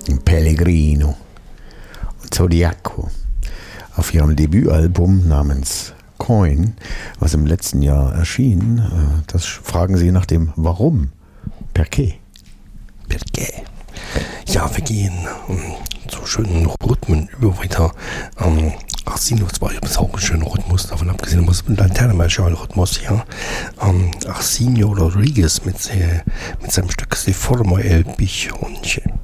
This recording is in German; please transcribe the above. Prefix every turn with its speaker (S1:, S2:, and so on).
S1: Pellegrino und Zodiaco auf ihrem Debütalbum namens Coin, was im letzten Jahr erschien. Das fragen Sie nach dem Warum. Perché?
S2: Perché? Ja, wir gehen zu schönen Rhythmen über weiter. Arsenio 2 ist auch ein schöner Rhythmus, davon abgesehen, muss ein Laterna-Rhythmus, ja. Arsenio Rodriguez mit seinem Stück Se forma el Bichonche.